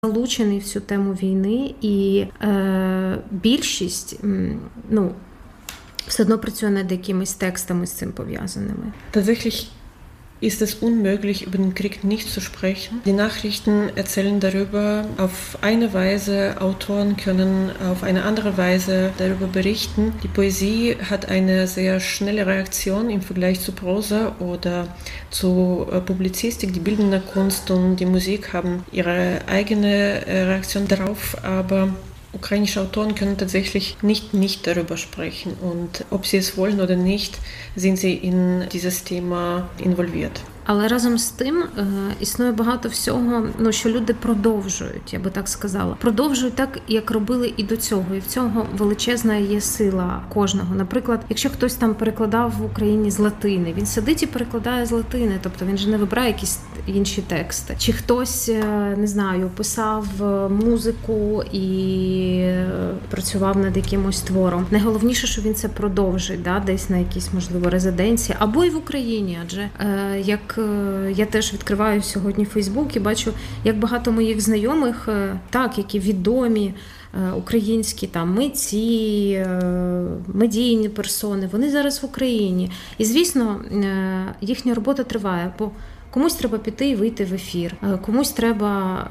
залучений в цю тему війни, і більшість, все одно працює над якимись текстами з цим пов'язаними. Tatsächlich ist es unmöglich, über den Krieg nicht zu sprechen. Die Nachrichten erzählen darüber auf eine Weise, Autoren können auf eine andere Weise darüber berichten. Die Poesie hat eine sehr schnelle Reaktion im Vergleich zu Prosa oder zu Publizistik. Die bildende Kunst und die Musik haben ihre eigene Reaktion darauf, aber ukrainische Autoren können tatsächlich nicht darüber sprechen, und ob sie es wollen oder nicht, sind sie in dieses Thema involviert. Але разом з тим існує багато всього, що люди продовжують, я би так сказала. Продовжують так, як робили і до цього. І в цього величезна є сила кожного. Наприклад, якщо хтось там перекладав в Україні з латини, він сидить і перекладає з латини, тобто він же не вибирає якісь інші тексти. Чи хтось, не знаю, писав музику і працював над якимось твором. Найголовніше, що він це продовжить, десь на якійсь, можливо, резиденції, або і в Україні, адже як я теж відкриваю сьогодні Фейсбук і бачу, як багато моїх знайомих, які відомі українські митці, медійні персони, вони зараз в Україні. І, звісно, їхня робота триває, бо комусь треба піти і вийти в ефір, комусь треба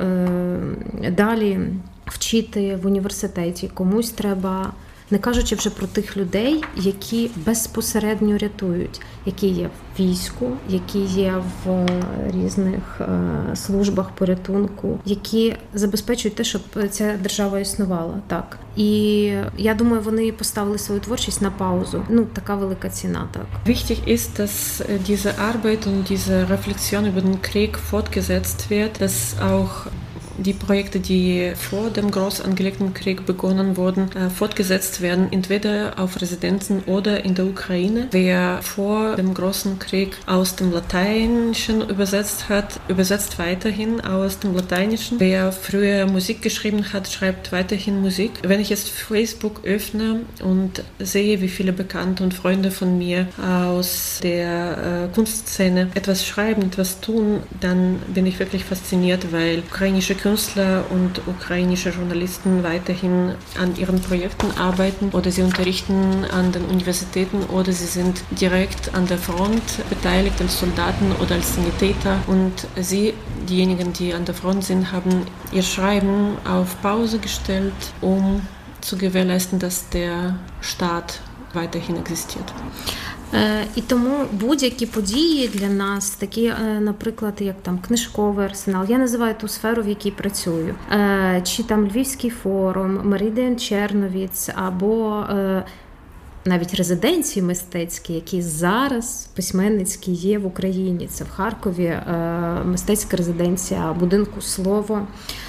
далі вчити в університеті, комусь треба, не кажучи вже про тих людей, які безпосередньо рятують, які є в війську, які є в різних службах порятунку, які забезпечують те, щоб ця держава існувала. Так. І я думаю, вони поставили свою творчість на паузу. Така велика ціна, так. Wichtig ist, dass diese Arbeit und diese Reflexion über den Krieg fortgesetzt wird, dass auch die Projekte, die vor dem groß angelegten Krieg begonnen wurden, fortgesetzt werden, entweder auf Residenzen oder in der Ukraine. Wer vor dem großen Krieg aus dem Lateinischen übersetzt hat, übersetzt weiterhin aus dem Lateinischen. Wer früher Musik geschrieben hat, schreibt weiterhin Musik. Wenn ich jetzt Facebook öffne und sehe, wie viele Bekannte und Freunde von mir aus der Kunstszene etwas schreiben, etwas tun, dann bin ich wirklich fasziniert, weil ukrainische Künstler und ukrainische Journalisten weiterhin an ihren Projekten arbeiten oder sie unterrichten an den Universitäten oder sie sind direkt an der Front beteiligt als Soldaten oder als Sanitäter, und sie, diejenigen, die an der Front sind, haben ihr Schreiben auf Pause gestellt, um zu gewährleisten, dass der Staat weiterhin existiert. І тому будь-які події для нас, такі, наприклад, як книжковий арсенал, я називаю ту сферу, в якій працюю, чи Львівський форум, Meridian Черновіць, або навіть резиденції мистецькі, які зараз письменницькі є в Україні. Це в Харкові мистецька резиденція будинку «Слово».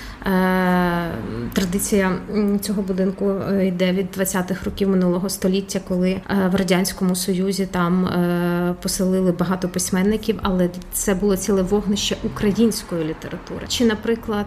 Традиція цього будинку йде від 20-х років минулого століття, коли в Радянському Союзі там поселили багато письменників, але це було ціле вогнище української літератури. Чи, наприклад,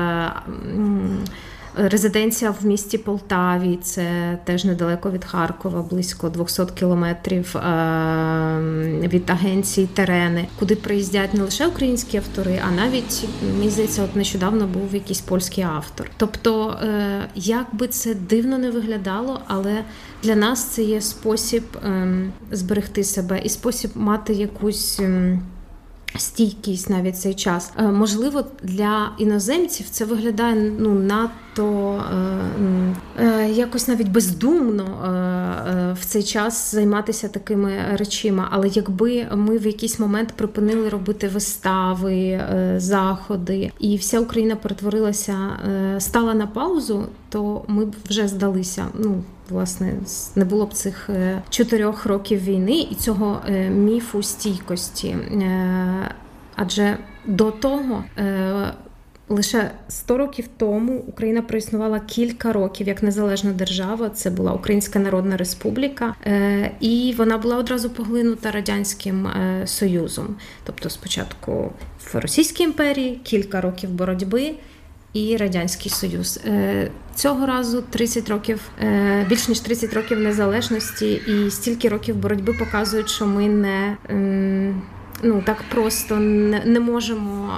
резиденція в місті Полтаві, це теж недалеко від Харкова, близько 200 кілометрів від агенції «Терени», куди приїздять не лише українські автори, а навіть, мені здається, нещодавно був якийсь польський автор. Тобто, як би це дивно не виглядало, але для нас це є спосіб зберегти себе і спосіб мати якусь стійкість навіть цей час. Можливо, для іноземців це виглядає надто якось навіть бездумно в цей час займатися такими речами. Але якби ми в якийсь момент припинили робити вистави, заходи, і вся Україна перетворилася, стала на паузу, то ми б вже здалися. Власне, не було б цих 4 років війни і цього міфу стійкості. Адже до того, лише 100 років тому Україна проіснувала кілька років як незалежна держава. Це була Українська Народна Республіка. І вона була одразу поглинута Радянським Союзом. Тобто спочатку в Російській імперії, кілька років боротьби, і Радянський Союз. Цього разу 30 років, більш ніж 30 років незалежності і стільки років боротьби показують, що ми не так просто не можемо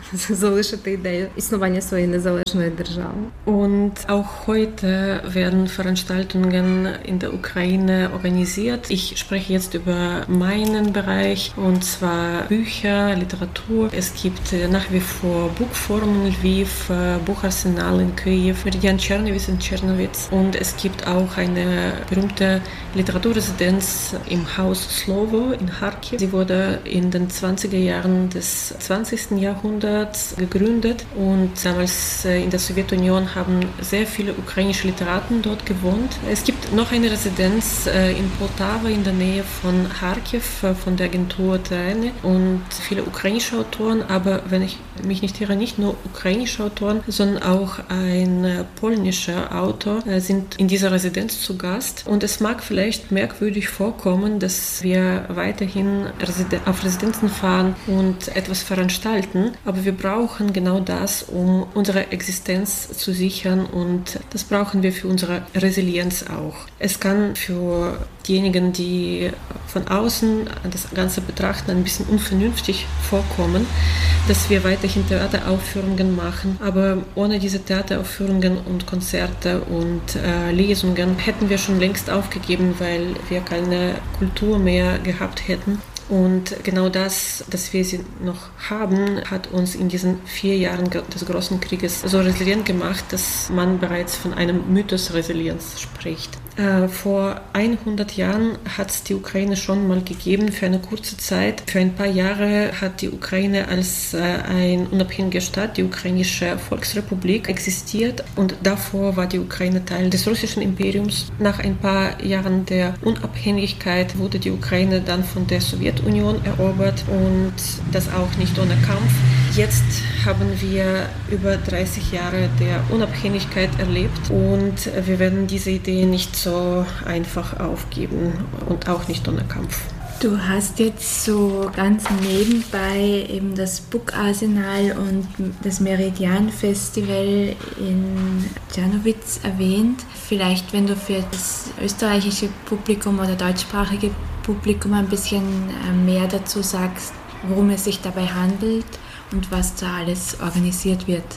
залишити ідею існування своєї незалежної держави. Und auch heute werden Veranstaltungen in der Ukraine organisiert. Ich spreche jetzt über meinen Bereich, und zwar Bücher, Literatur. Es gibt nach wie vor Buchforum in Lviv, Bucharsenal in Kyiv, Meridian Czernowitz in Czernowitz, und es gibt auch eine berühmte Literaturresidenz im Haus Slovo in Kharkiv. Sie wurde in den 20er Jahren des 20. Jahrhunderts gegründet, und damals in der Sowjetunion haben sehr viele ukrainische Literaten dort gewohnt. Es gibt noch eine Residenz in Poltava in der Nähe von Kharkiv von der Agentur Terene, und viele ukrainische Autoren, aber wenn ich mich nicht irre, nicht nur ukrainische Autoren, sondern auch ein polnischer Autor sind in dieser Residenz zu Gast. Und es mag vielleicht merkwürdig vorkommen, dass wir weiterhin auf Residenzen fahren und etwas veranstalten, aber wir brauchen genau das, um unsere Existenz zu sichern, und das brauchen wir für unsere Resilienz auch. Es kann für diejenigen, die von außen das Ganze betrachten, ein bisschen unvernünftig vorkommen, dass wir weiterhin Theateraufführungen machen, aber ohne diese Theateraufführungen und Konzerte und Lesungen hätten wir schon längst aufgegeben, weil wir keine Kultur mehr gehabt hätten. Und genau das, dass wir sie noch haben, hat uns in diesen 4 Jahren des Großen Krieges so resilient gemacht, dass man bereits von einem Mythos Resilienz spricht. Vor 100 Jahren hat es die Ukraine schon mal gegeben, für eine kurze Zeit. Für ein paar Jahre hat die Ukraine als ein unabhängiger Staat, die Ukrainische Volksrepublik, existiert, und davor war die Ukraine Teil des russischen Imperiums. Nach ein paar Jahren der Unabhängigkeit wurde die Ukraine dann von der Sowjetunion erobert, und das auch nicht ohne Kampf. Jetzt haben wir über 30 Jahre der Unabhängigkeit erlebt, und wir werden diese Idee nicht so einfach aufgeben, und auch nicht ohne Kampf. Du hast jetzt so ganz nebenbei eben das Book Arsenal und das Meridian Festival in Czernowitz erwähnt. Vielleicht, wenn du für das österreichische Publikum oder deutschsprachige Publikum ein bisschen mehr dazu sagst, worum es sich dabei handelt und was da alles organisiert wird.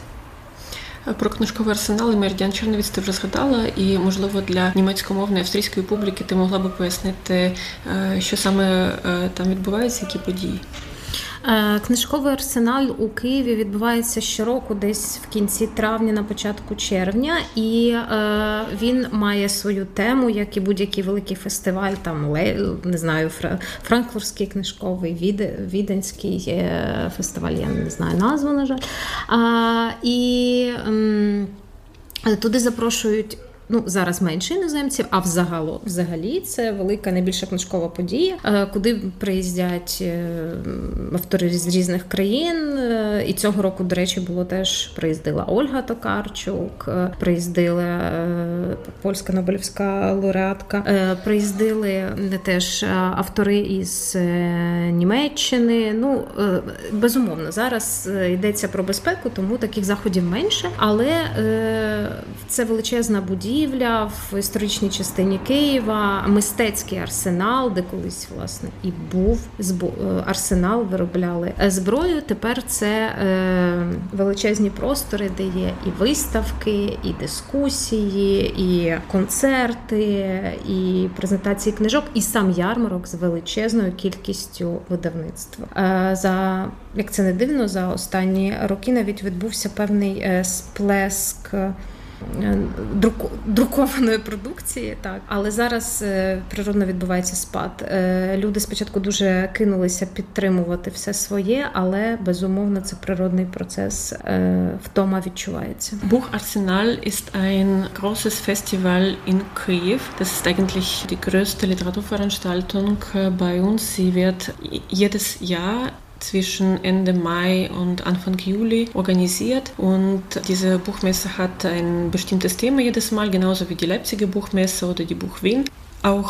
Про книжковий арсенал і Меридіан Черновіць ти вже згадала, і, можливо, для німецькомовної австрійської публіки ти могла би пояснити, що саме там відбувається, які події? Книжковий арсенал у Києві відбувається щороку десь в кінці травня, на початку червня, і він має свою тему, як і будь-який великий фестиваль, там, не знаю, Франкфуртський книжковий, Віденський фестиваль, я не знаю назву, на жаль. І туди запрошують зараз менше іноземців, а взагалі це велика, найбільша книжкова подія, куди приїздять автори з різних країн. І цього року, до речі, приїздила Ольга Токарчук, приїздила польська Нобелівська лауреатка, приїздили теж автори із Німеччини. Безумовно, зараз йдеться про безпеку, тому таких заходів менше, але це величезна будівля в історичній частині Києва, мистецький арсенал, де колись, власне, і був арсенал, виробляли зброю. Тепер це величезні простори, де є і виставки, і дискусії, і концерти, і презентації книжок, і сам ярмарок з величезною кількістю видавництва. Як це не дивно, за останні роки навіть відбувся певний сплеск друкованої продукції, так. Але зараз природно відбувається спад. Люди спочатку дуже кинулися підтримувати все своє, але безумовно це природний процес, втома відчувається. Bucharsenal ist ein großes Festival in Kyiv. Das ist eigentlich die größte Literaturveranstaltung bei uns. Sie wird jedes Jahr zwischen Ende Mai und Anfang Juli organisiert, und diese Buchmesse hat ein bestimmtes Thema jedes Mal, genauso wie die Leipziger Buchmesse oder die Buch Wien. Auch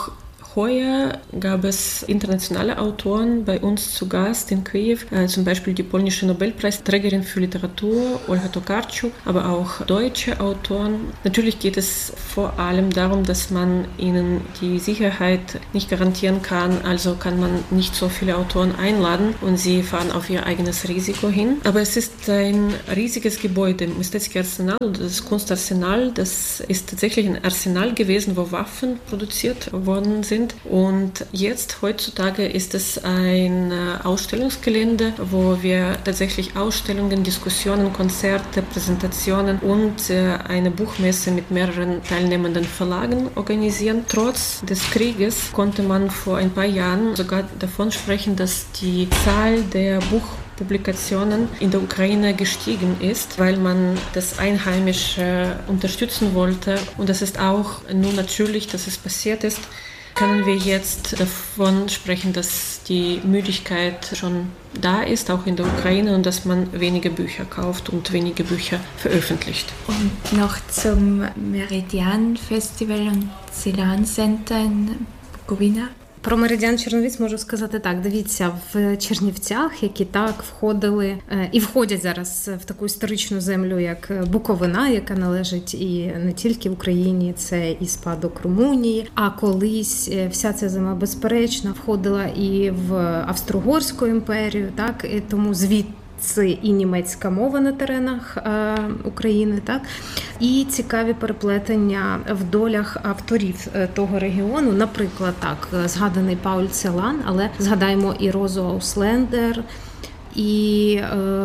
heuer gab es internationale Autoren bei uns zu Gast in Kiew, zum Beispiel die polnische Nobelpreisträgerin für Literatur, Olga Tokarczuk, aber auch deutsche Autoren. Natürlich geht es vor allem darum, dass man ihnen die Sicherheit nicht garantieren kann, also kann man nicht so viele Autoren einladen und sie fahren auf ihr eigenes Risiko hin. Aber es ist ein riesiges Gebäude, Мистецький Arsenal, das Kunstarsenal, das ist tatsächlich ein Arsenal gewesen, wo Waffen produziert worden sind. Und jetzt, heutzutage, ist es ein Ausstellungsgelände, wo wir tatsächlich Ausstellungen, Diskussionen, Konzerte, Präsentationen und eine Buchmesse mit mehreren teilnehmenden Verlagen organisieren. Trotz des Krieges konnte man vor ein paar Jahren sogar davon sprechen, dass die Zahl der Buchpublikationen in der Ukraine gestiegen ist, weil man das Einheimische unterstützen wollte. Und das ist auch nur natürlich, dass es passiert ist. Können wir jetzt davon sprechen, dass die Müdigkeit schon da ist, auch in der Ukraine, und dass man wenige Bücher kauft und wenige Bücher veröffentlicht. Und noch zum Meridian Festival und Celan Center in Bukovina. Про Меридіан Черновіць можу сказати так. Дивіться, в Чернівцях, які так входили і входять зараз в таку історичну землю, як Буковина, яка належить і не тільки Україні, це і спадок Румунії, а колись вся ця земля, безперечно, входила і в Австро-Угорську імперію, так, і тому звідти це і німецька мова на теренах України, так? І цікаві переплетення в долях авторів того регіону. Наприклад, так, згаданий Пауль Целан, але згадаємо і Розу Ауслендер, і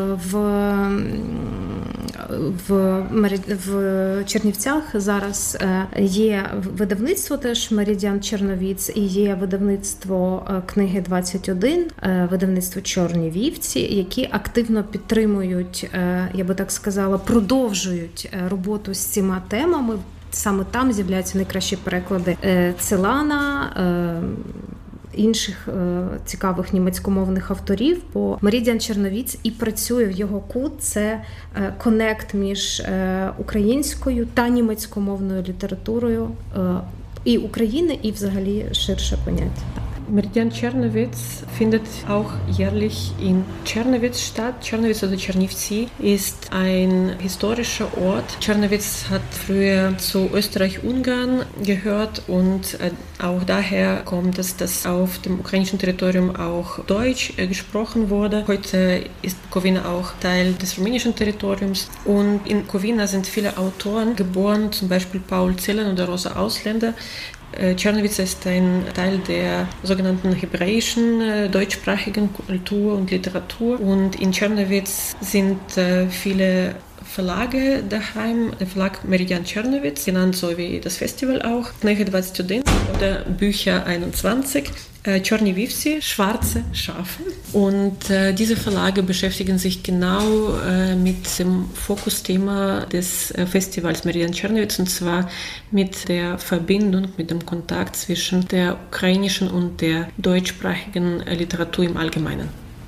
в Чернівцях зараз є видавництво теж Меридіан Черновіць, і є видавництво книги 21, видавництво Чорні вівці, які активно підтримують, я би так сказала, продовжують роботу з цими темами. Саме там з'являються найкращі переклади Целана, інших цікавих німецькомовних авторів, бо Меридіан Черновіць і працює в його кут, це конект між українською та німецькомовною літературою і України, і взагалі ширше поняття. Meridian Czernowitz findet auch jährlich in Czernowitz statt. Czernowitz oder Czernivci ist ein historischer Ort. Czernowitz hat früher zu Österreich-Ungarn gehört und auch daher kommt es, dass auf dem ukrainischen Territorium auch Deutsch gesprochen wurde. Heute ist Bukowina auch Teil des rumänischen Territoriums und in Bukowina sind viele Autoren geboren, zum Beispiel Paul Celan oder Rosa Ausländer. Czernowitz ist ein Teil der sogenannten hebräischen, deutschsprachigen Kultur und Literatur. Und in Czernowitz sind viele Verlage daheim. Der Verlag Meridian Czernowitz, genannt so wie das Festival auch, Knihy 21 oder Bücher 21. Чорні вівці, schwarze Schafe. Und diese Verlage beschäftigen sich genau mit dem Fokusthema des Festivals Meridian Czernowitz, und zwar mit der Verbindung, mit dem Kontakt zwischen der ukrainischen und der deutschsprachigen Literatur im Allgemeinen.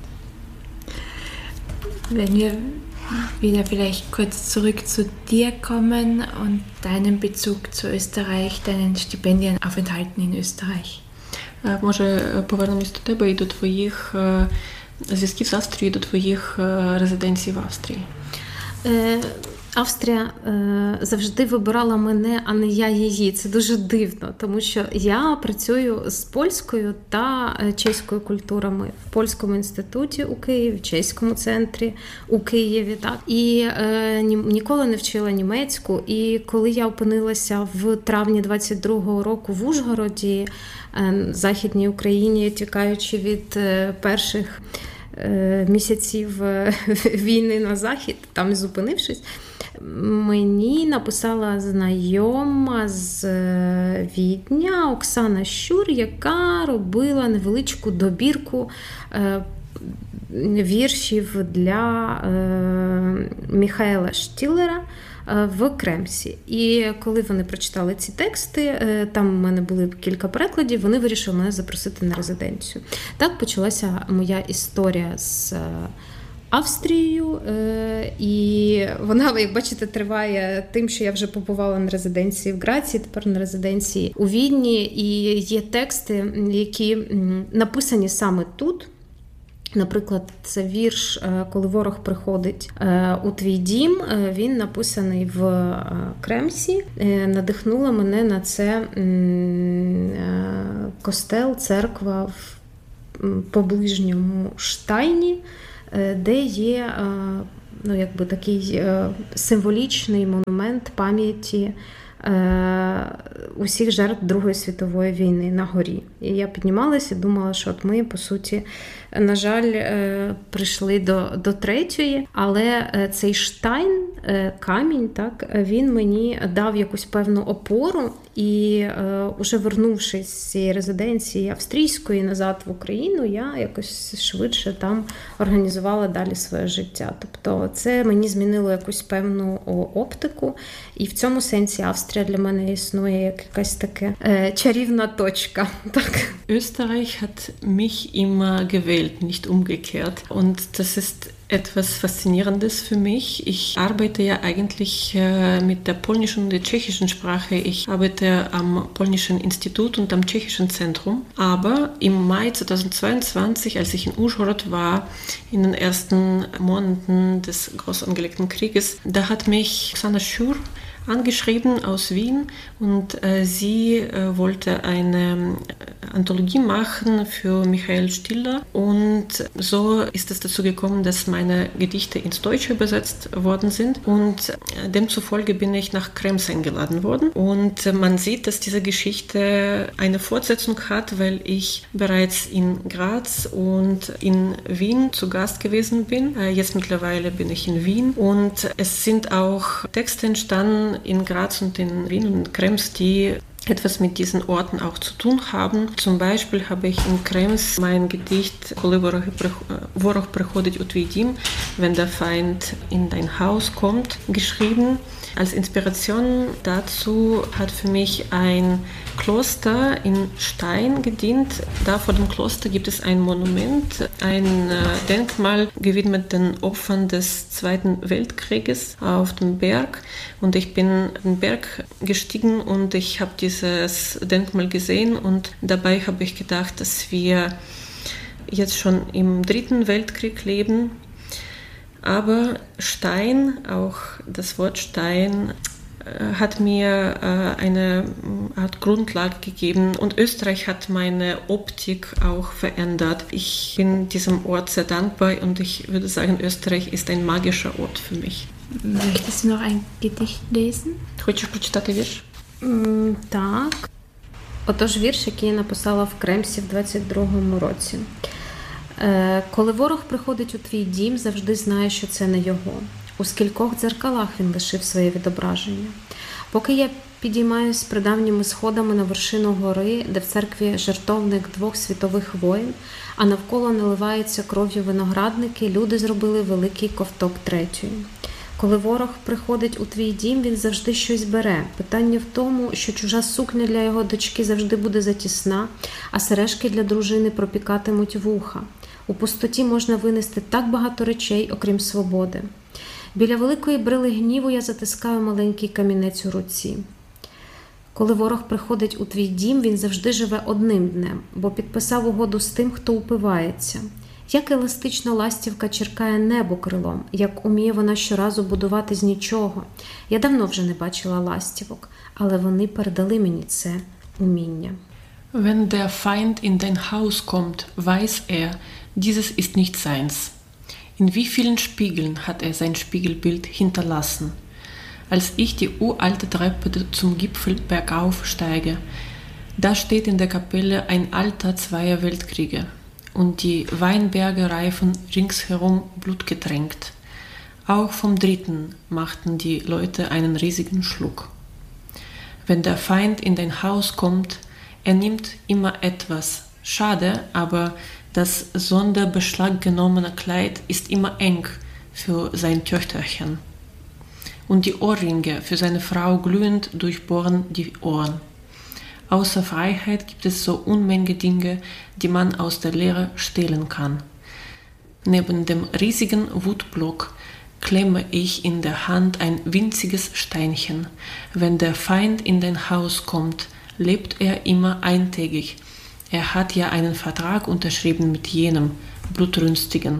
Wenn wir wieder vielleicht kurz zurück zu dir kommen und deinen Bezug zu Österreich, deinen Stipendienaufenthalten in Österreich. Може, повернемось до тебе і до твоїх зв'язків з Австрією, до твоїх резиденцій в Австрії. Австрія завжди вибирала мене, а не я її. Це дуже дивно, тому що я працюю з польською та чеською культурами в Польському інституті у Києві, в чеському центрі у Києві. Так. І ніколи не вчила німецьку. І коли я опинилася в травні 22-го року в Ужгороді, Західній Україні, тікаючи від перших місяців війни на Захід, там зупинившись, мені написала знайома з Відня Оксана Щур, яка робила невеличку добірку віршів для Міхаела Штілера в Кремсі. І коли вони прочитали ці тексти, там у мене були кілька перекладів, вони вирішили мене запросити на резиденцію. Так почалася моя історія з Австрією, і вона, як бачите, триває тим, що я вже побувала на резиденції в Грації, тепер на резиденції у Відні, і є тексти, які написані саме тут. Наприклад, це вірш «Коли ворог приходить у твій дім», він написаний в Кремсі. Надихнула мене на це костел, церква в поближньому Штайні, де є такий символічний монумент пам'яті усіх жертв Другої світової війни на горі. І я піднімалася і думала, що от ми, по суті, на жаль, прийшли до третьої, але цей Штайн, камінь, так, він мені дав якусь певну опору, і уже вернувшись з цієї резиденції австрійської назад в Україну, я якось швидше там організувала далі своє життя. Тобто це мені змінило якусь певну оптику, і в цьому сенсі Австрія для мене існує як якась така чарівна точка. Так. Österreich hat mich immer gewählt, nicht umgekehrt. Und das ist etwas Faszinierendes für mich. Ich arbeite ja eigentlich mit der polnischen und der tschechischen Sprache. Ich arbeite am Polnischen Institut und am Tschechischen Zentrum. Aber im Mai 2022, als ich in Užhorod war, in den ersten Monaten des groß angelegten Krieges, da hat mich Oksana Schur angeschrieben aus Wien und sie wollte eine Anthologie machen für Michael Stiller, und so ist es dazu gekommen, dass meine Gedichte ins Deutsche übersetzt worden sind, und demzufolge bin ich nach Krems eingeladen worden, und man sieht, dass diese Geschichte eine Fortsetzung hat, weil ich bereits in Graz und in Wien zu Gast gewesen bin. Jetzt mittlerweile bin ich in Wien, und es sind auch Texte entstanden in Graz und in Wien und in Krems, die etwas mit diesen Orten auch zu tun haben. Zum Beispiel habe ich in Krems mein Gedicht «Коли ворог приходить у твій дім», wenn der Feind in dein Haus kommt, geschrieben. Als Inspiration dazu hat für mich ein Kloster in Stein gedient. Da vor dem Kloster gibt es ein Monument, ein Denkmal gewidmet den Opfern des Zweiten Weltkrieges auf dem Berg. Und ich bin den Berg gestiegen und ich habe dieses Denkmal gesehen, und dabei habe ich gedacht, dass wir jetzt schon im Dritten Weltkrieg leben. Aber Stein, auch das Wort Stein, hat mir eine Art Grundlage gegeben, und Österreich hat meine Optik auch verändert. Ich bin diesem Ort sehr dankbar, und ich würde sagen, Österreich ist ein magischer Ort für mich. Möchtest du noch ein Gedicht lesen? Хочеш прочитати вірш? Так. Отож вірш, який я написала в Кремсі в 22-му році. Коли ворог приходить у твій дім, завжди знає, що це не його. У скількох дзеркалах він лишив своє відображення. Поки я підіймаюсь прадавніми сходами на вершину гори, де в церкві жертовник 2 світових воєн, а навколо наливаються кров'ю виноградники, люди зробили великий ковток 3-ї. Коли ворог приходить у твій дім, він завжди щось бере. Питання в тому, що чужа сукня для його дочки завжди буде затісна, а сережки для дружини пропікатимуть вуха. У пустоті можна винести так багато речей, окрім свободи. Біля великої брили гніву я затискаю маленький камінець у руці. Коли ворог приходить у твій дім, він завжди живе одним днем, бо підписав угоду з тим, хто упивається. Як еластично ластівка черкає небо крилом, як уміє вона щоразу будувати з нічого. Я давно вже не бачила ластівок, але вони передали мені це уміння. Wenn der Feind in dein Haus kommt, weiß dieses ist nicht seins. In wie vielen Spiegeln hat sein Spiegelbild hinterlassen? Als ich die uralte Treppe zum Gipfel bergauf steige, da steht in der Kapelle ein Altar 2 Weltkriege. Und die Weinberge reifen ringsherum blutgetränkt. Auch vom 3. machten die Leute einen riesigen Schluck. Wenn der Feind in dein Haus kommt, nimmt immer etwas. Schade, aber das sonderbeschlagnahmene Kleid ist immer eng für sein Töchterchen. Und die Ohrringe für seine Frau glühend durchbohren die Ohren. Außer Freiheit gibt es so Unmenge Dinge, die man aus der Lehre stehlen kann. Neben dem riesigen Wutblock klemme ich in der Hand ein winziges Steinchen. Wenn der Feind in dein Haus kommt, lebt er immer eintägig. Er hat ja einen Vertrag unterschrieben mit jenem Blutrünstigen.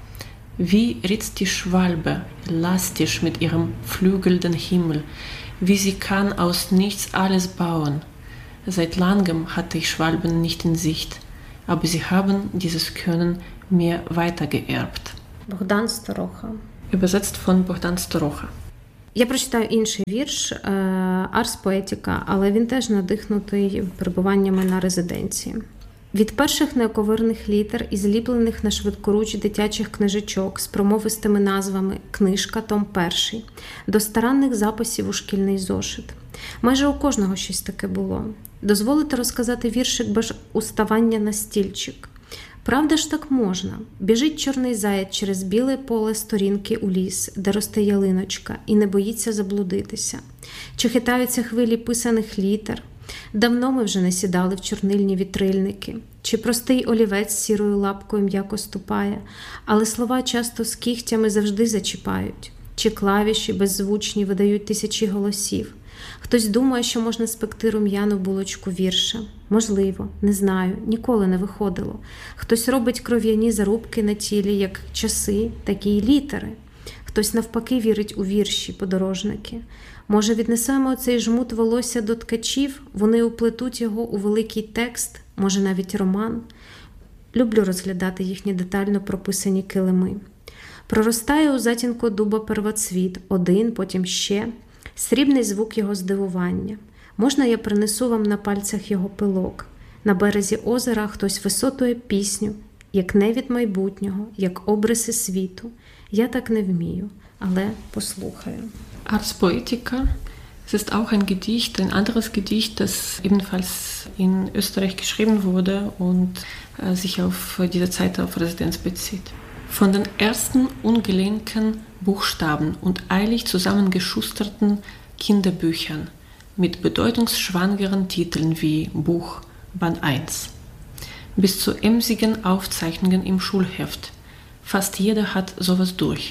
Wie ritzt die Schwalbe elastisch mit ihrem Flügel den Himmel, wie sie kann aus nichts alles bauen. Seit langem hatte ich Schwalben nicht in Sicht, aber sie haben dieses Können mir weitergeerbt. Богдан Стороха. Übersetzt von Богдан Стороха. Я прочитаю інший вірш «Арс Поетіка», але він теж надихнутий перебуваннями на резиденції. Від перших неоковирних літер і зліплених на швидкоруч дитячих книжечок з промовистими назвами «Книжка, том 1» до старанних записів у шкільний зошит. Майже у кожного щось таке було. Дозволите розказати віршик без уставання на стільчик. Правда ж так можна. Біжить чорний заяць через біле поле сторінки у ліс, де росте ялиночка, і не боїться заблудитися. Чи хитаються хвилі писаних літер? Давно ми вже не сідали в чорнильні вітрильники. Чи простий олівець з сірою лапкою м'яко ступає, але слова часто з кігтями завжди зачіпають. Чи клавіші беззвучні видають тисячі голосів. Хтось думає, що можна спекти рум'яну булочку вірша. Можливо, не знаю, ніколи не виходило. Хтось робить кров'яні зарубки на тілі, як часи, так і літери. Хтось навпаки вірить у вірші, подорожники. Може, віднесемо цей жмут волосся до ткачів, вони уплетуть його у великий текст, може навіть роман. Люблю розглядати їхні детально прописані килими. Проростає у затінку дуба первоцвіт, один, потім ще. Срібний звук його здивування. Можна я принесу вам на пальцях його пилок? На березі озера хтось висотує пісню, як невід майбутнього, як обриси світу. Я так не вмію, але послухаю. Ars Poetica, es ist auch ein Gedicht, ein anderes Gedicht, das ebenfalls in Österreich geschrieben wurde und sich auf diese Zeit auf Residenz bezieht. Von den ersten ungelenken Buchstaben und eilig zusammengeschusterten Kinderbüchern mit bedeutungsschwangeren Titeln wie Buch Band 1 bis zu emsigen Aufzeichnungen im Schulheft. Fast jeder hat sowas durch.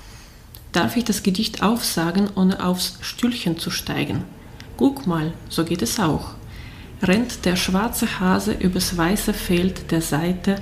Darf ich das Gedicht aufsagen, ohne aufs Stühlchen zu steigen? Guck mal, so geht es auch. Rennt der schwarze Hase übers weiße Feld der Seite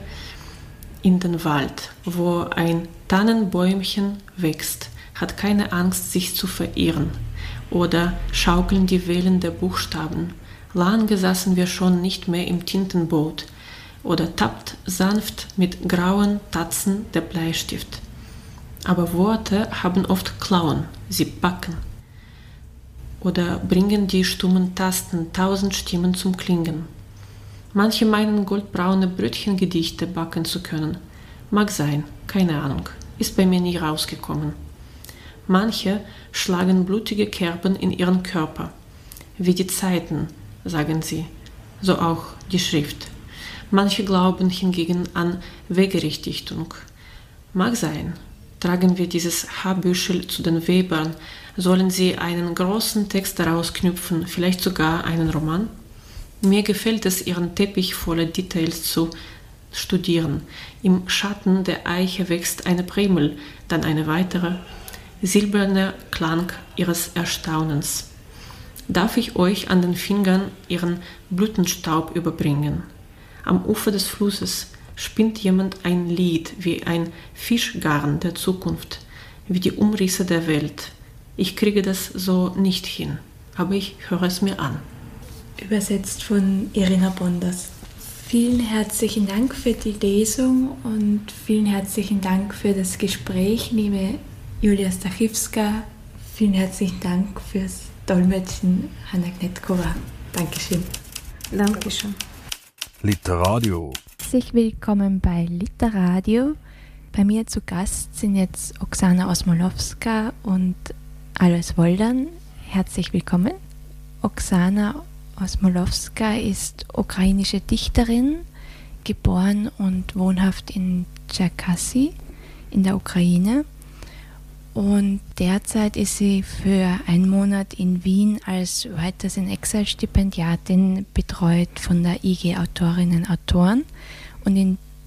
in den Wald, wo ein Tannenbäumchen wächst, hat keine Angst, sich zu verirren. Oder schaukeln die Wellen der Buchstaben. Lange saßen wir schon nicht mehr im Tintenboot. Oder tappt sanft mit grauen Tatzen der Bleistift. Aber Worte haben oft Klauen, sie backen. Oder bringen die stummen Tasten 1000 Stimmen zum Klingen. Manche meinen, goldbraune Brötchengedichte backen zu können. Mag sein, keine Ahnung, ist bei mir nie rausgekommen. Manche schlagen blutige Kerben in ihren Körper. Wie die Zeiten, sagen sie, so auch die Schrift. Manche glauben hingegen an Wegerichtung. Mag sein. Tragen wir dieses Haarbüschel zu den Webern, sollen sie einen großen Text daraus knüpfen, vielleicht sogar einen Roman? Mir gefällt es, ihren Teppich voller Details zu studieren. Im Schatten der Eiche wächst eine Primel, dann eine weitere, silberner Klang ihres Erstaunens. Darf ich euch an den Fingern ihren Blütenstaub überbringen? Am Ufer des Flusses spinnt jemand ein Lied wie ein Fischgarn der Zukunft, wie die Umrisse der Welt. Ich kriege das so nicht hin, aber ich höre es mir an. Übersetzt von Irina Bondas. Vielen herzlichen Dank für die Lesung und vielen herzlichen Dank für das Gespräch, liebe Julia Stachivska. Vielen herzlichen Dank fürs Dolmetschen, Hanna Knetkova. Dankeschön. Dankeschön. Literadio. Herzlich willkommen bei Literadio. Bei mir zu Gast sind jetzt Oksana Osmolowska und Alois Woldern. Herzlich willkommen. Oksana Osmolowska ist ukrainische Dichterin, geboren und wohnhaft in Tscherkassy in der Ukraine. Und derzeit ist sie für einen Monat in Wien als Writers in Exile Stipendiatin betreut von der IG Autorinnen und Autoren. Und in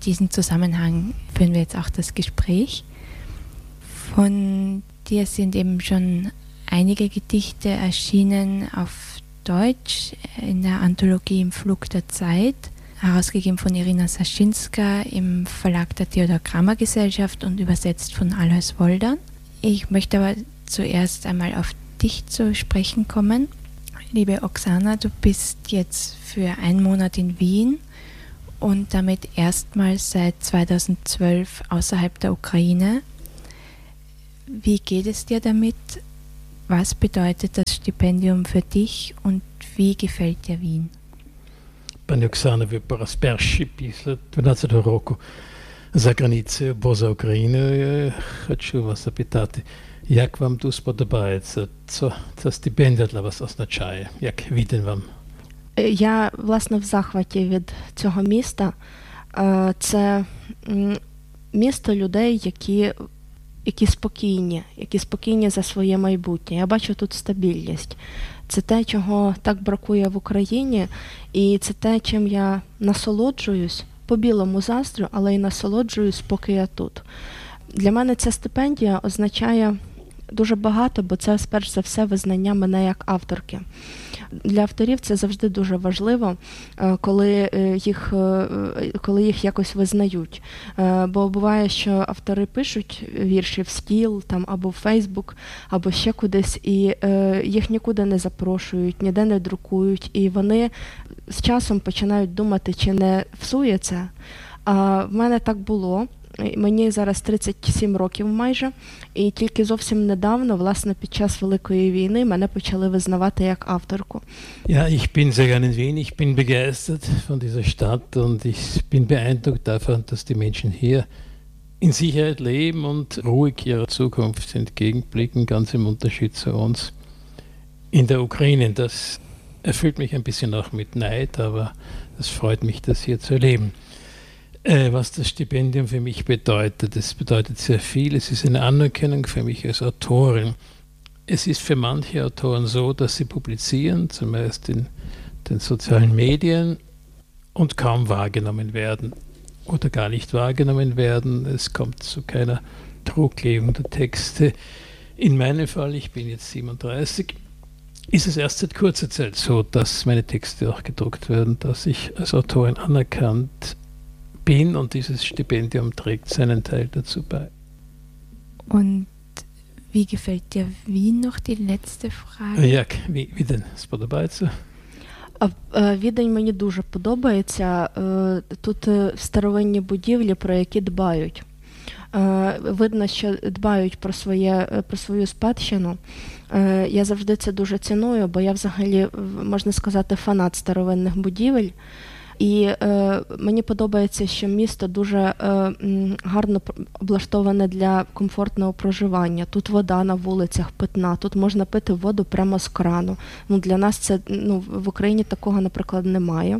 diesem Zusammenhang führen wir jetzt auch das Gespräch. Von dir sind eben schon einige Gedichte erschienen auf Deutsch in der Anthologie Im Flug der Zeit, herausgegeben von Irina Saschinska im Verlag der Theodor Kramer Gesellschaft und übersetzt von Alois Woldern. Ich möchte aber zuerst einmal auf dich zu sprechen kommen. Liebe Oksana, du bist jetzt für einen Monat in Wien und damit erstmals seit 2012 außerhalb der Ukraine. Wie geht es dir damit? Was bedeutet das Stipendium für dich und wie gefällt dir Wien? Pani Oksana, ви перші після 12-го року за границею, поза Україною, хочу вас запитати, як вам тут сподобається? Це стипендія для вас означає? Як відень вам? Я, власне, в захваті від цього міста. Це місто людей, які спокійні за своє майбутнє. Я бачу тут стабільність. Це те, чого так бракує в Україні, і це те, чим я насолоджуюсь, по-білому заздрю, але й насолоджуюсь, поки я тут. Для мене ця стипендія означає дуже багато, бо це, перш за все, визнання мене як авторки. Для авторів це завжди дуже важливо, коли їх якось визнають. Бо буває, що автори пишуть вірші в стіл там, або в Фейсбук, або ще кудись, і їх нікуди не запрошують, ніде не друкують, і вони з часом починають думати, чи не всує це. А в мене так було. Мені зараз 37 років майже, і тільки зовсім недавно, власне, під час Великої війни мене почали визнавати як авторку. Ja, ich bin sehr gerne in Wien, ich bin begeistert von dieser Stadt und ich bin beeindruckt davon, dass die Menschen hier in Sicherheit leben und ruhig ihrer Zukunft entgegenblicken, ganz im Unterschied zu uns in der Ukraine. Das erfüllt mich ein bisschen auch mit Neid, aber es freut mich, das hier zu erleben. Was das Stipendium für mich bedeutet, es bedeutet sehr viel. Es ist eine Anerkennung für mich als Autorin. Es ist für manche Autoren so, dass sie publizieren, zumeist in den sozialen Medien, und kaum wahrgenommen werden oder gar nicht wahrgenommen werden. Es kommt zu keiner Drucklegung der Texte. In meinem Fall, ich bin jetzt 37, ist es erst seit kurzer Zeit so, dass meine Texte auch gedruckt werden, dass ich als Autorin anerkannt bin und dieses Stipendium trägt seinen Teil dazu bei. Und wie gefällt dir Wien noch, die letzte Frage? Як Відень сподобається? Відень мені дуже подобається. Тут старовинні будівлі, про які дбають. Видно, що дбають про свою спадщину. Я завжди це дуже ціную, бо я взагалі, можна сказати, фанат старовинних будівель. І мені подобається, що місто дуже гарно облаштоване для комфортного проживання. Тут вода на вулицях питна, тут можна пити воду прямо з крану. Для нас це, в Україні такого, наприклад, немає.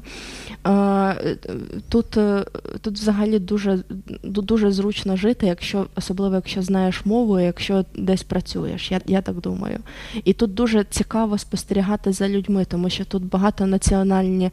Тут взагалі дуже зручно жити, особливо якщо знаєш мову, якщо десь працюєш, я так думаю. І тут дуже цікаво спостерігати за людьми, тому що тут багатонаціональне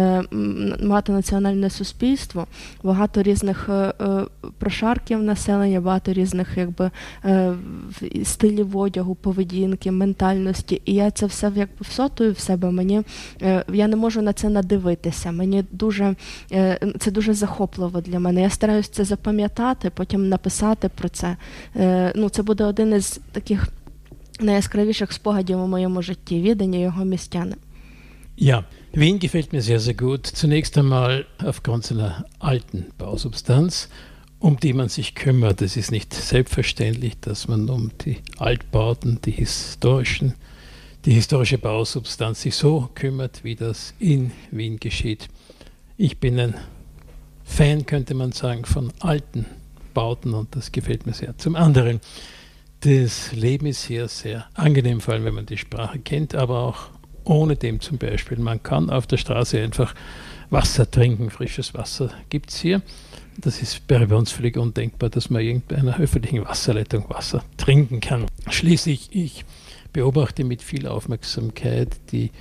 суспільство, багато різних прошарків населення, багато різних стилів одягу, поведінки, ментальності. І я це все всотую в себе. Я не можу на це надивитися. Це дуже захопливо для мене. Я стараюсь це запам'ятати, потім написати про це. Це буде один із таких найяскравіших спогадів у моєму житті, Відень і його містяни. Ja, Wien gefällt mir sehr, sehr gut. Zunächst einmal aufgrund seiner alten Bausubstanz, um die man sich kümmert. Es ist nicht selbstverständlich, dass man um die Altbauten, die historische Bausubstanz sich so kümmert, wie das in Wien geschieht. Ich bin ein Fan, könnte man sagen, von alten Bauten und das gefällt mir sehr. Zum anderen, das Leben ist hier sehr angenehm, vor allem wenn man die Sprache kennt, aber auch ohne dem zum Beispiel. Man kann auf der Straße einfach Wasser trinken, frisches Wasser gibt es hier. Das ist bei uns völlig undenkbar, dass man irgendeiner öffentlichen Wasserleitung Wasser trinken kann. Schließlich, ich beobachte mit viel Aufmerksamkeit die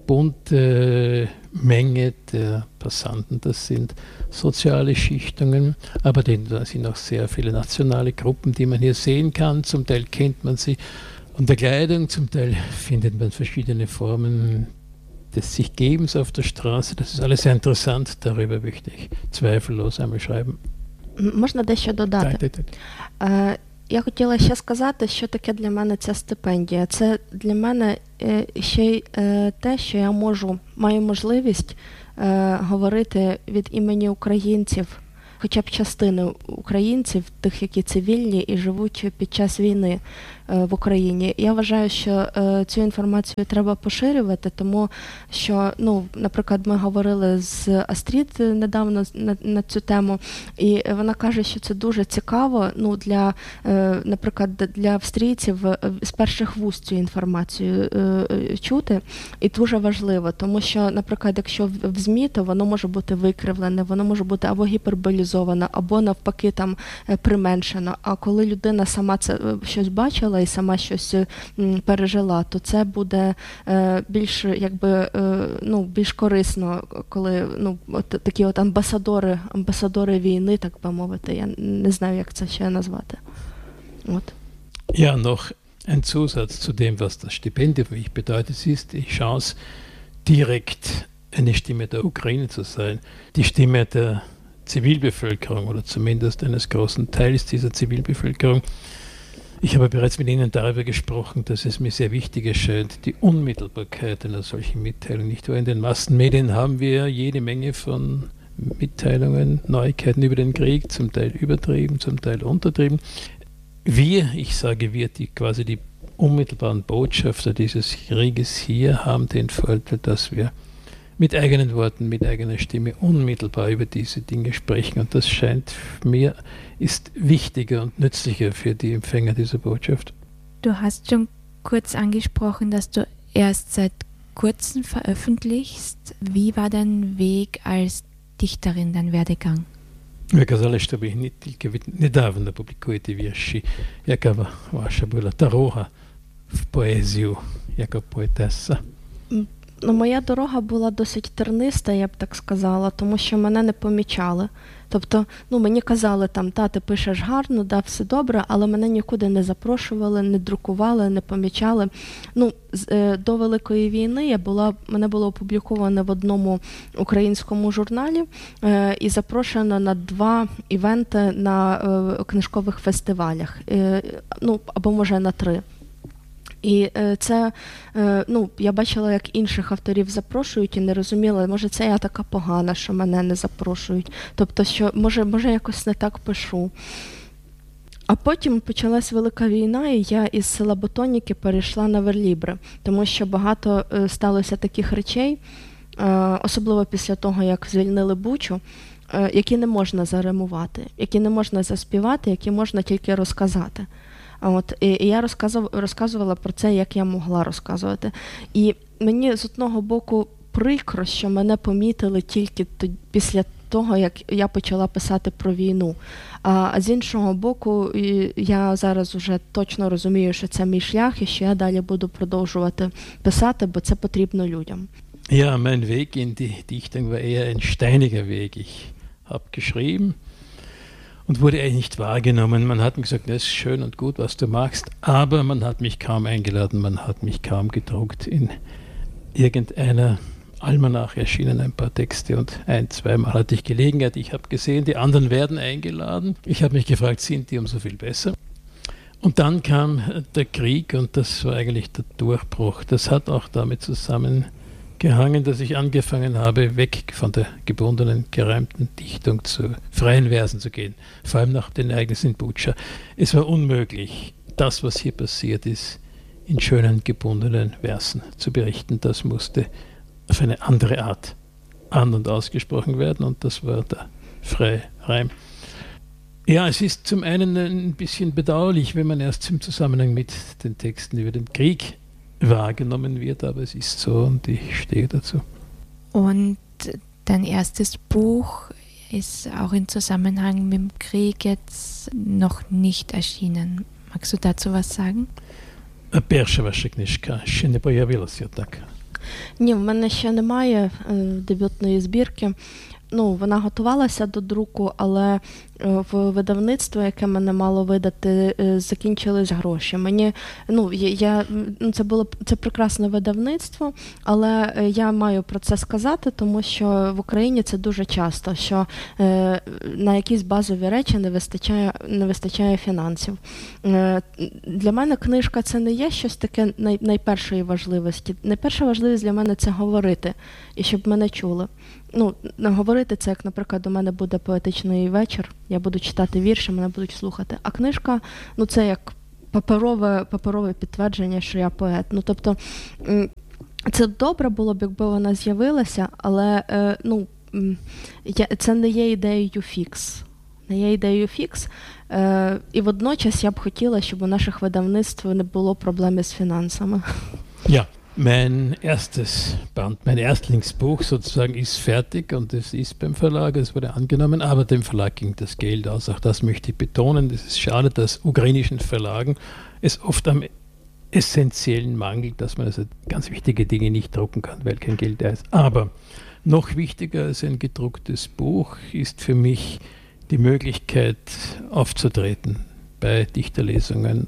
bunte Menge der Passanten. Das sind soziale Schichtungen, aber da sind auch sehr viele nationale Gruppen, die man hier sehen kann. Zum Teil kennt man sie an der Kleidung, zum Teil findet man verschiedene Formen des Sich-Gebens auf der Straße. Das ist alles sehr interessant. Darüber möchte ich zweifellos einmal schreiben. Можна дещо додати? Так. Я хотіла ще сказати, що таке для мене ця стипендія. Це для мене ще й те, що я маю можливість говорити від імені українців, хоча б частини українців, тих, які цивільні і живуть під час війни в Україні. Я вважаю, що цю інформацію треба поширювати, тому що, наприклад, ми говорили з Астрід недавно на цю тему, і вона каже, що це дуже цікаво, наприклад, для австрійців з перших вуст цю інформацію чути, і дуже важливо, тому що, наприклад, якщо в ЗМІ, то воно може бути викривлене, воно може бути або гіперболізовано, або навпаки там применшено, а коли людина сама це щось бачила, і сама щось пережила, то це буде більш більш корисно, коли такі амбасадори війни, так би мовити. Я не знаю, як це ще назвати. Ja, noch ein Zusatz zu dem, was das Stipendium für mich bedeutet. Es ist die Chance, direkt eine Stimme der Ukraine zu sein, die Stimme der Zivilbevölkerung oder zumindest eines großen Teils dieser Zivilbevölkerung. Ich habe bereits mit Ihnen darüber gesprochen, dass es mir sehr wichtig erscheint, die Unmittelbarkeit einer solchen Mitteilung. Nicht wahr? In den Massenmedien haben wir jede Menge von Mitteilungen, Neuigkeiten über den Krieg, zum Teil übertrieben, zum Teil untertrieben. Ich sage wir, die quasi die unmittelbaren Botschafter dieses Krieges hier haben den Vorteil, dass wir mit eigenen Worten, mit eigener Stimme unmittelbar über diese Dinge sprechen. Und das scheint mir, ist wichtiger und nützlicher für die Empfänger dieser Botschaft. Du hast schon kurz angesprochen, dass du erst seit kurzem veröffentlichst. Wie war dein Weg als Dichterin, dein Werdegang? Ви казали, що ви тільки недавно публікуєте вірші. Яка ваша була дорога в поезію, як поетеса? Моя дорога була досить терниста, я б так сказала, тому що мене не помічали. Тобто, мені казали, ти пишеш гарно, все добре, але мене нікуди не запрошували, не друкували, не помічали. До Великої війни мене було опубліковано в одному українському журналі і запрошено на 2 івенти на книжкових фестивалях, або може на 3. І це, я бачила, як інших авторів запрошують і не розуміла, може це я така погана, що мене не запрошують. Тобто, що може якось не так пишу. А потім почалась Велика війна, і я із села Ботоніки перейшла на верлібри, тому що багато сталося таких речей, особливо після того, як звільнили Бучу, які не можна заримувати, які не можна заспівати, які можна тільки розказати. І я розказувала про це, як я могла розказувати. І мені з одного боку прикро, що мене помітили тільки після того, як я почала писати про війну. А з іншого боку, я зараз вже точно розумію, що це мій шлях і що я далі буду продовжувати писати, бо це потрібно людям. Ja, mein Weg in die Dichtung war eher ein steiniger Weg. Ich habe geschrieben und wurde eigentlich nicht wahrgenommen. Man hat mir gesagt, das ist schön und gut, was du machst, aber man hat mich kaum eingeladen, man hat mich kaum gedruckt. In irgendeiner Almanach erschienen ein paar Texte und 1-2 Mal hatte ich Gelegenheit. Ich habe gesehen, die anderen werden eingeladen. Ich habe mich gefragt, sind die umso viel besser? Und dann kam der Krieg und das war eigentlich der Durchbruch. Das hat auch damit zusammengehangen, dass ich angefangen habe, weg von der gebundenen, gereimten Dichtung zu freien Versen zu gehen, vor allem nach den Ereignissen in Butscha. Es war unmöglich, das, was hier passiert ist, in schönen, gebundenen Versen zu berichten. Das musste auf eine andere Art an- und ausgesprochen werden und das war der freie Reim. Ja, es ist zum einen ein bisschen bedauerlich, wenn man erst im Zusammenhang mit den Texten über den Krieg wahrgenommen wird, aber es ist so und ich stehe dazu. Und dein erstes Buch ist auch im Zusammenhang mit dem Krieg jetzt noch nicht erschienen. Magst du dazu was sagen? Перша ваша книжка ще не появилася так. Ні, в мене ще немає дебютної збірки. Ну, вона готувалася до друку, але в видавництво, яке мене мало видати, закінчились гроші. Мені, це прекрасне видавництво, але я маю про це сказати, тому що в Україні це дуже часто, що на якісь базові речі не вистачає фінансів. Для мене книжка це не є щось таке найпершої важливості. Найперша важливість для мене це говорити, і щоб мене чули. Говорити це, як, наприклад, у мене буде поетичний вечір, я буду читати вірші, мене будуть слухати. А книжка, це як паперове підтвердження, що я поет. Тобто, це добре було б, якби вона з'явилася, але це не є ідеєю фікс. Не є ідеєю фікс. І водночас я б хотіла, щоб у наших видавництв не було проблем з фінансами. Ja. Mein erstes Band, mein Erstlingsbuch sozusagen ist fertig und es ist beim Verlag, es wurde angenommen, aber dem Verlag ging das Geld aus. Auch das möchte ich betonen. Es ist schade, dass ukrainischen Verlagen es oft am Essentiellen mangelt, dass man also ganz wichtige Dinge nicht drucken kann, weil kein Geld da ist. Aber noch wichtiger als ein gedrucktes Buch ist für mich die Möglichkeit aufzutreten bei Dichterlesungen,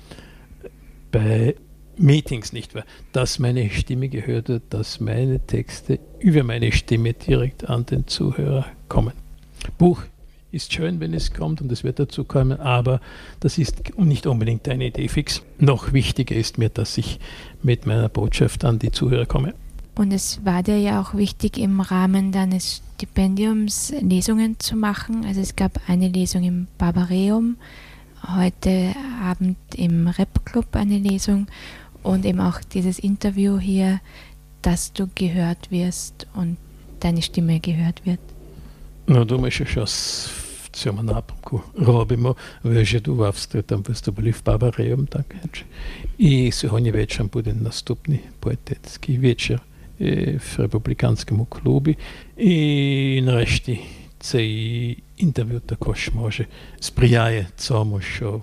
bei Meetings, nicht wahr? Dass meine Stimme gehört wird, dass meine Texte über meine Stimme direkt an den Zuhörer kommen. Buch ist schön, wenn es kommt und es wird dazu kommen, aber das ist nicht unbedingt eine Idee fix. Noch wichtiger ist mir, dass ich mit meiner Botschaft an die Zuhörer komme. Und es war dir ja auch wichtig, im Rahmen deines Stipendiums Lesungen zu machen. Also es gab eine Lesung im Barbareum, heute Abend im Rap-Club eine Lesung. Und eben auch dieses Interview hier, dass du gehört wirst und deine Stimme gehört wird. Думаю, що зараз в цьому напрямку робимо. Ви вже у Австрії там виступили в Барбареум, так? І сьогодні вечором буде наступний поетський вечір в Републіканському клубі. І нарешті цей інтерв'ю також сприяє цьому, що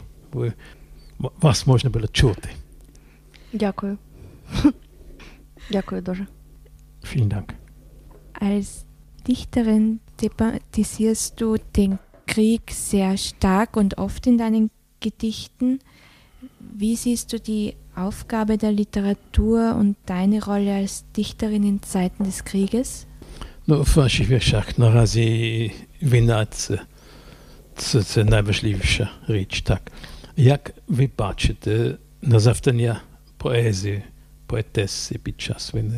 вас можна було чути. Дякую. Дякую дуже. Vielen Dank. Als Dichterin thematisierst du den Krieg sehr stark und oft in deinen Gedichten. Wie siehst du die Aufgabe der Literatur und deine Rolle als Dichterin in Zeiten des Krieges? В ваших віршах наразі війна – це найважливіша річ. Так. Як ви бачите завдання поезії, поетеси під час війни?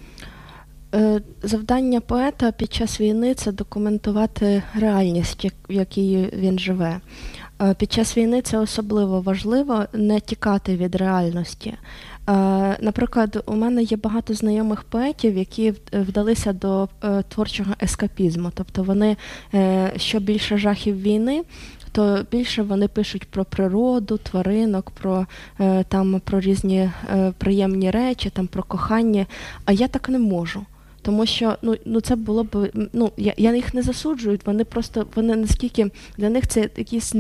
Завдання поета під час війни – це документувати реальність, в якій він живе. Під час війни це особливо важливо не тікати від реальності. Наприклад, у мене є багато знайомих поетів, які вдалися до творчого ескапізму. Тобто вони, що більше жахів війни, то більше вони пишуть про природу, тваринок, про різні приємні речі, про кохання. А я так не можу. Тому що це було б, я їх не засуджую, вони наскільки, для них це якісь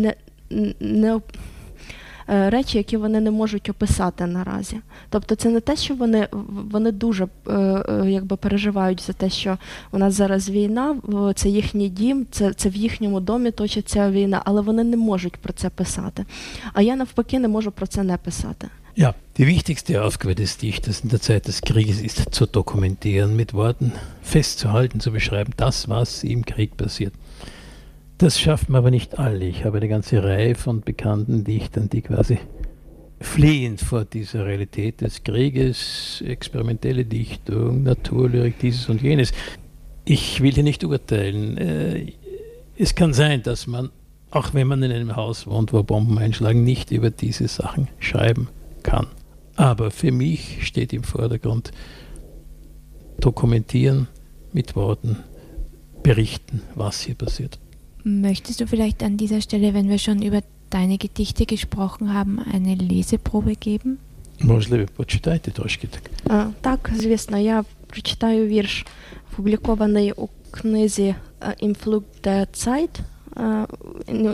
речі, які вони не можуть описати наразі. Тобто це не те, що вони дуже переживають за те, що у нас зараз війна, це їхній дім, це в їхньому домі точиться війна, але вони не можуть про це писати. А я навпаки не можу про це не писати. Ja, die wichtigste Aufgabe des Dichters in der Zeit des Krieges ist zu dokumentieren, mit Worten festzuhalten, zu beschreiben, das, was im Krieg passiert. Das schaffen aber nicht alle. Ich habe eine ganze Reihe von bekannten Dichtern, die quasi fliehen vor dieser Realität des Krieges, experimentelle Dichtung, Naturlyrik, dieses und jenes. Ich will hier nicht urteilen. Es kann sein, dass man, auch wenn man in einem Haus wohnt, wo Bomben einschlagen, nicht über diese Sachen schreiben kann. Aber für mich steht im Vordergrund dokumentieren, mit Worten berichten, was hier passiert. Möchtest du vielleicht an dieser Stelle, wenn wir schon über deine Gedichte gesprochen haben, eine Leseprobe geben? Можливо, почитайте трошки так. Так, звісно, я прочитаю вірш, опублікований у книзі «Im Flug der Zeit»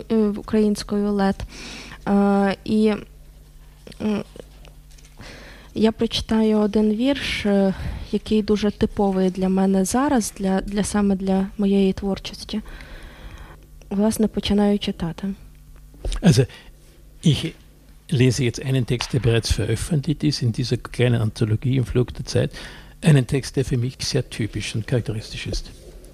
українською «Лет». І Я прочитаю один вірш, який дуже типовий для мене зараз, саме для моєї творчості. Власне, починаю читати. Also, ich lese jetzt einen Text, der bereits veröffentlicht ist in dieser kleinen Anthologie im Flug der Zeit. Einen Text, der für mich sehr typisch und charakteristisch ist.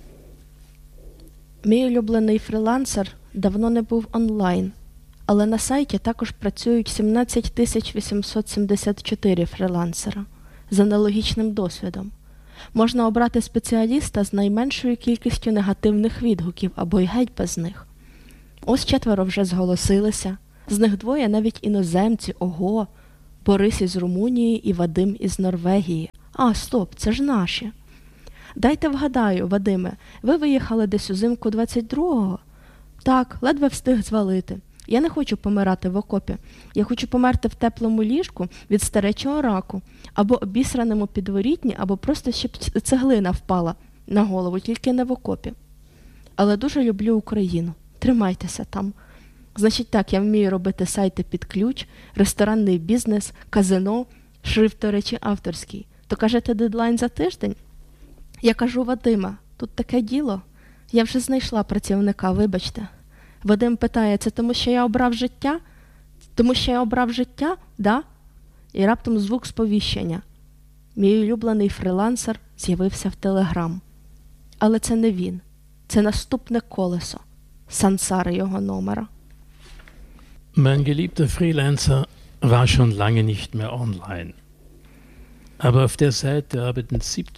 Мій улюблений фрілансер давно не був онлайн, але на сайті також працюють 17 874 фрілансера з аналогічним досвідом. Можна обрати спеціаліста з найменшою кількістю негативних відгуків або й геть без них. Ось 4 вже зголосилися, з них 2 навіть іноземці, ого, Борис із Румунії і Вадим із Норвегії. А, стоп, це ж наші. Дайте вгадаю, Вадиме, ви виїхали десь узимку 22-го? Так, ледве встиг звалити. Я не хочу помирати в окопі. Я хочу померти в теплому ліжку від старечого раку, або обісраному підворітні, або просто щоб цеглина впала на голову, тільки не в окопі. Але дуже люблю Україну. Тримайтеся там. Значить так, я вмію робити сайти під ключ, ресторанний бізнес, казино, шрифт, до речі, авторський. То кажете, дедлайн за тиждень? Я кажу, Вадима, тут таке діло. Я вже знайшла працівника, вибачте. Вадим питає, це тому, що я обрав життя? Тому, що я обрав життя? Да? І раптом звук сповіщення. Мій улюблений фрілансер з'явився в Телеграм. Але це не він. Це наступне колесо. Сансар його номера. Mein geliebter Freelancer war schon lange nicht mehr online. Aber auf der Seite arbeiten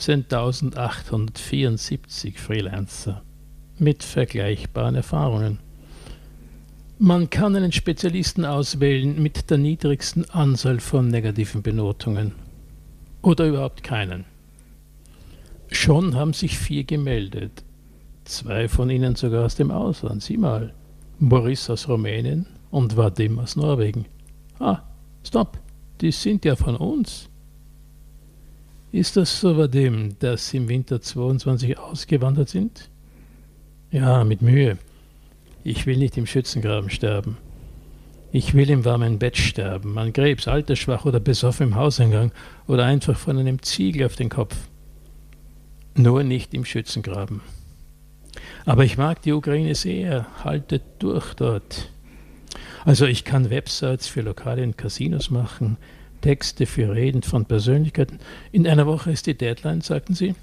17.874 Freelancer mit vergleichbaren Erfahrungen. Man kann einen Spezialisten auswählen mit der niedrigsten Anzahl von negativen Benotungen oder überhaupt keinen. Schon haben sich 4 gemeldet, 2 von ihnen sogar aus dem Ausland. Sieh mal, Boris aus Rumänien und Vadim aus Norwegen. Ah, stopp, die sind ja von uns. Ist das so, Vadim, dass Sie im Winter 22 ausgewandert sind? Ja, mit Mühe. Ich will nicht im Schützengraben sterben. Ich will im warmen Bett sterben, an Krebs, altersschwach oder besoffen im Hauseingang oder einfach von einem Ziegel auf den Kopf. Nur nicht im Schützengraben. Aber ich mag die Ukraine sehr, haltet durch dort. Also ich kann Websites für Lokale und Casinos machen, Texte für Reden von Persönlichkeiten. In einer Woche ist die Deadline, sagten Sie?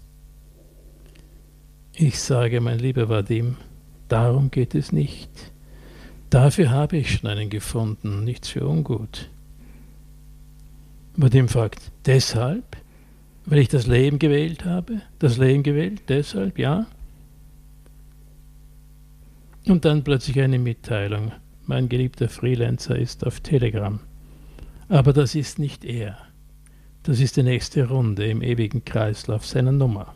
Ich sage, mein lieber Vadim, darum geht es nicht. Dafür habe ich schon einen gefunden, nichts für ungut. Vadim fragt, deshalb? Weil ich das Leben gewählt habe? Das Leben gewählt? Deshalb? Ja? Und dann plötzlich eine Mitteilung. Mein geliebter Freelancer ist auf Telegram. Aber das ist nicht er. Das ist die nächste Runde im ewigen Kreislauf seiner Nummer.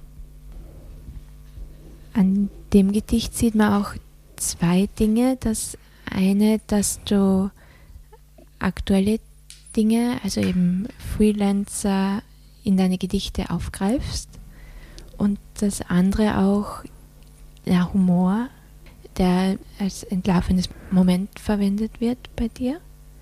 An dem Gedicht sieht man auch 2 Dinge. Das eine, dass du aktuelle Dinge, also eben Freelancer, in deine Gedichte aufgreifst. Und das andere auch der Humor, der als entlarvendes Moment verwendet wird bei dir?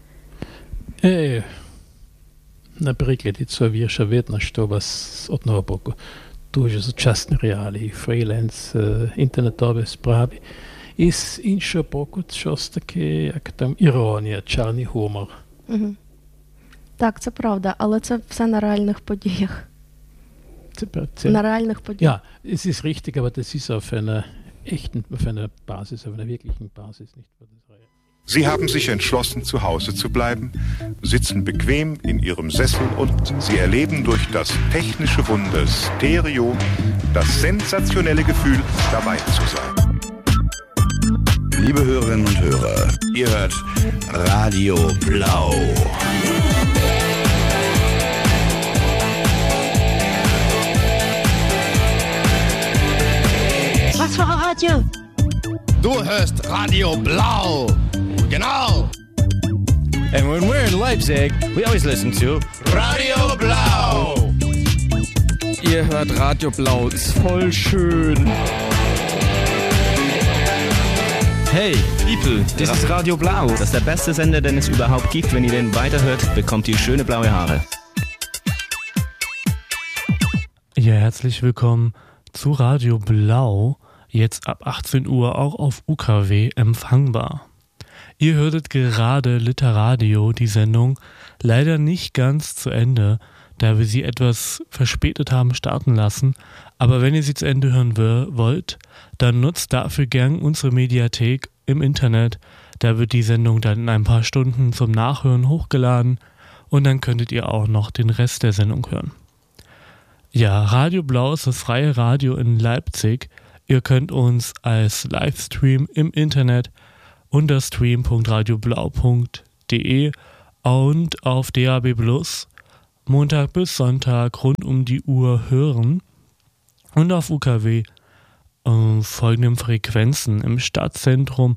Наприклад, від цього вірша видно, що з одного боку дуже сучасні реалії, фріланс, інтернетові справи, і з іншого боку щось таке, як там іронія, чорний гумор. Угу. Так, це правда, але це все на реальних подіях. На реальних подіях. Ja, es ist richtig, aber das ist auf einer echten, auf einer Basis, auf einer wirklichen Basis, nicht wahr? Sie haben sich entschlossen, zu Hause zu bleiben, sitzen bequem in ihrem Sessel und sie erleben durch das technische Wunder Stereo das sensationelle Gefühl, dabei zu sein. Liebe Hörerinnen und Hörer, ihr hört Radio Blau. Was für ein Radio? Du hörst Radio Blau. Genau. And when we're in Leipzig, we always listen to Radio Blau. Ihr hört Radio Blau, ist voll schön. Hey, people, das ist Radio Blau. Das ist der beste Sender, den es überhaupt gibt. Wenn ihr den weiterhört, bekommt ihr schöne blaue Haare. Ja, herzlich willkommen zu Radio Blau, jetzt ab 18 Uhr auch auf UKW empfangbar. Ihr hörtet gerade Literadio, die Sendung, leider nicht ganz zu Ende, da wir sie etwas verspätet haben starten lassen. Aber wenn ihr sie zu Ende hören wollt, dann nutzt dafür gern unsere Mediathek im Internet. Da wird die Sendung dann in ein paar Stunden zum Nachhören hochgeladen und dann könntet ihr auch noch den Rest der Sendung hören. Ja, Radio Blau ist das freie Radio in Leipzig. Ihr könnt uns als Livestream im Internet unter stream.radioblau.de und auf DAB+ Montag bis Sonntag rund um die Uhr hören und auf UKW folgenden Frequenzen: im Stadtzentrum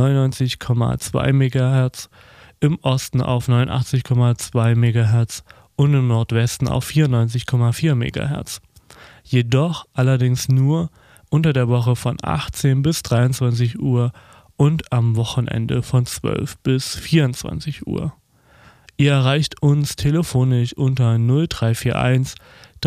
99,2 MHz, im Osten auf 89,2 MHz und im Nordwesten auf 94,4 MHz. Jedoch allerdings nur unter der Woche von 18 bis 23 Uhr und am Wochenende von 12 bis 24 Uhr. Ihr erreicht uns telefonisch unter 0341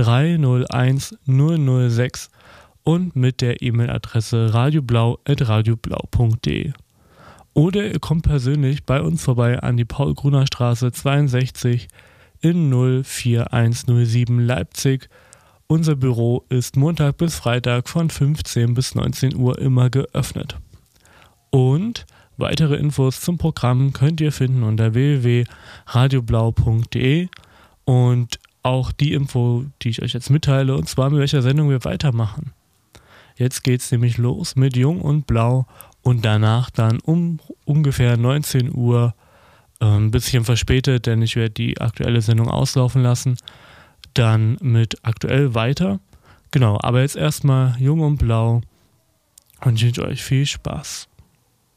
301 006 und mit der E-Mail-Adresse radioblau@radioblau.de. Oder ihr kommt persönlich bei uns vorbei an die Paul-Gruner-Straße 62 in 04107 Leipzig. Unser Büro ist Montag bis Freitag von 15 bis 19 Uhr immer geöffnet. Und weitere Infos zum Programm könnt ihr finden unter www.radioblau.de und auch die Info, die ich euch jetzt mitteile, und zwar mit welcher Sendung wir weitermachen. Jetzt geht's nämlich los mit Jung und Blau und danach dann um ungefähr 19 Uhr, ein bisschen verspätet, denn ich werde die aktuelle Sendung auslaufen lassen, dann mit aktuell weiter. Genau, aber jetzt erstmal Jung und Blau und ich wünsche euch viel Spaß.